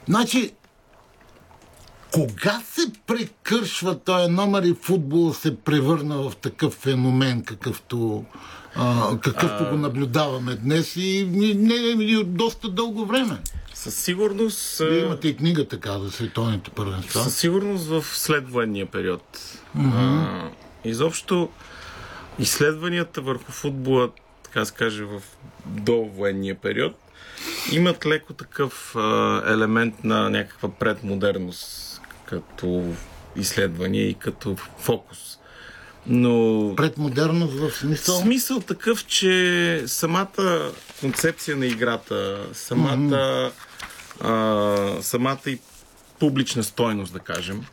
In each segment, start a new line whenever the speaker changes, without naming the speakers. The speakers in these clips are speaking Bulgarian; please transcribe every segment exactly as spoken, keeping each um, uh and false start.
Значи, кога се прекършва този номер и футбол се превърна в такъв феномен, какъвто, а, какъвто а... го наблюдаваме днес и не, не, не от доста дълго време?
Със сигурност...
Вие имате и книга така за световните първенства.
Със сигурност в следвоенния период.
Mm-hmm.
А, изобщо изследванията върху футбола, така се каже, в довоенния период, имат леко такъв а, елемент на някаква предмодерност като изследвания и като фокус. Но...
Предмодерност в смисъл?
Смисъл такъв, че самата концепция на играта, самата, mm-hmm. а, самата и публична стойност, да кажем,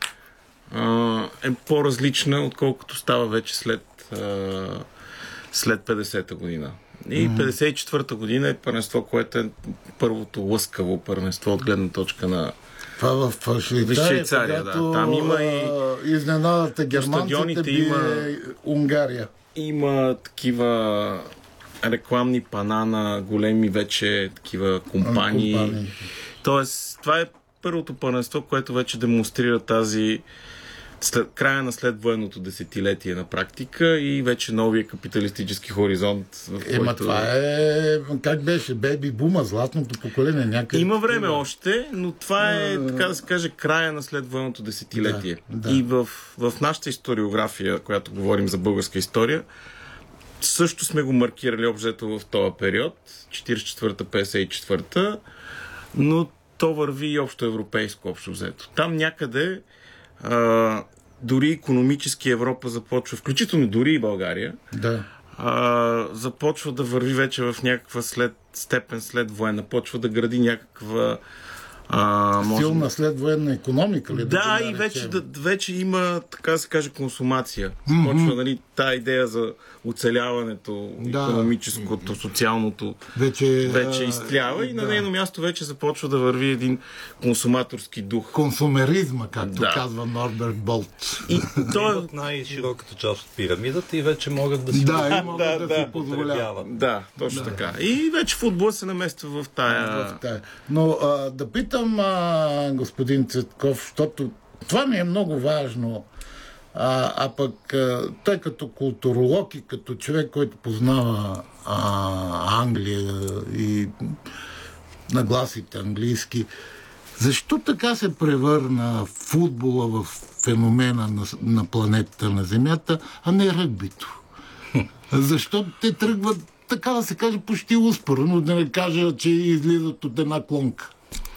а, е по-различна, отколкото става вече след, а, след петдесета година. И петдесет и четвърта година е първенство, което е първото лъскаво първенство от гледна точка на
това в Швейцария,
Швейцария, да. Там има и
изненадата германците бие има... Унгария.
Има такива рекламни пана на големи вече такива компании. компании. Тоест, това е първото първенство, което вече демонстрира тази след края на следвоенното десетилетие на практика и вече новия капиталистически хоризонт. В
Ема
който...
това е, как беше, бейби бума, златното поколение някъде.
Има време да. още, но това е, а... така да се каже, края на следвоенното десетилетие.
Да, да.
И в, в нашата историография, която говорим за българска история, също сме го маркирали обжето в този период, четиридесет и четвърта петдесет и четвърта, но то върви и общо европейско, общо взето. Там някъде а, дори икономически Европа започва, включително дори и България,
да.
а, започва да върви вече в някаква след, степен след военна, почва да гради някаква А,
Силна
може...
следвоенна икономика ли?
Да, да и вече, да, вече има, така да се каже, консумация.
Mm-hmm.
Започва, нали, тая идея за оцеляването,
да.
икономическото, социалното
вече,
вече изтлява и да. на нейно място вече започва да върви един консуматорски дух.
Консумеризма, както
да.
казва Норберт Болт.
И той
имат най-широката част от пирамидата и вече могат да си
да, и могат да,
да,
да
да,
си позволяват.
Да, точно да. така. И вече футбол се намества в тая...
В тая. Но а, да питам а, господин Цветков, защото това ми е много важно. А, а пък а, той като културолог и като човек, който познава а, Англия и нагласите английски, защо така се превърна футбола в феномена на, на планетата на Земята, а не ръгбито? Защо те тръгват, така да се каже, почти успоредно, да не кажа, че излизат от една клонка?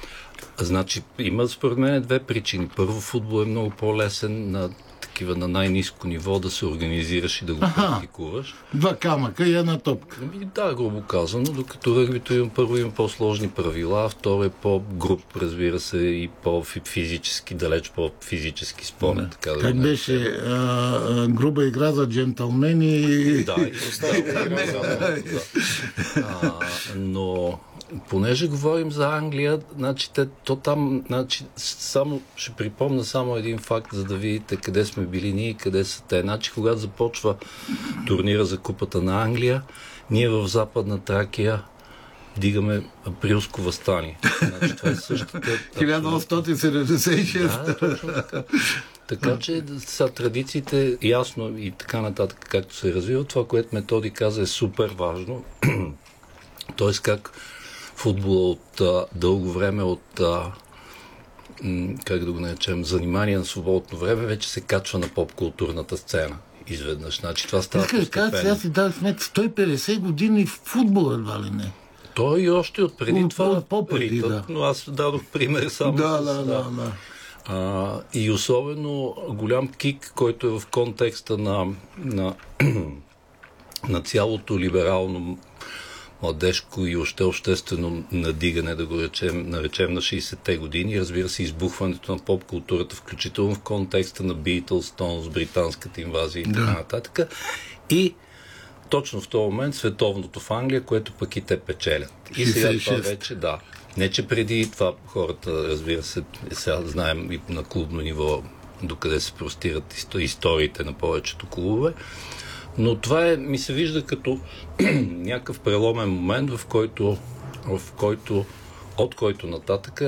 Значи, има според мен две причини. Първо, футбол е много по-лесен на такива на най-ниско ниво да се организираш и да го Аха, практикуваш.
Два камъка и една топка.
Да, грубо казано, докато ръгбито има, първо има по-сложни правила, второ е по-груп, разбира се, и по-физически, далеч по-физически спорт. Да. Така да
как да беше а, а, груба игра за джентълмени?
Да, и остава игра. Да. Но понеже говорим за Англия, значи, те, то там, значи, само, ще припомня само един факт, за да видите къде сме били ние и къде са те. Значи, когато започва турнира за Купата на Англия, ние в Западна Тракия дигаме априлско въстание. Значи, това е същата...
хиляда осемстотин седемдесет и шеста.
Да, точно така. Така че са традициите ясно и така нататък, както се развива. Това, което Методи каза, е супер важно. Тоест как футбола от а, дълго време, от а, м, как да го наречем, занимание на свободно време, вече се качва на поп-културната сцена изведнъж. Значи това става постепенно.
Сега си дадох сметка, сто и петдесет години футбол едва ли не.
Той и още от преди
от,
това
от по-преди, да.
Но аз дадох пример само
да,
с...
Да, да, да.
А, и особено голям кик, който е в контекста на, на, на цялото либерално младежко и още обществено надигане, да го речем, наречем на шейсетте години. Разбира се, избухването на поп-културата, включително в контекста на Beatles, Stones, британската инвазия и така
да.
нататък. И точно в този момент световното в Англия, което пък и те печелят. И сега това вече, да. Не, че преди това хората, разбира се, сега знаем и на клубно ниво докъде се простират историите на повечето клубове, но това е, ми се вижда като някакъв преломен момент, в който, в който от който нататък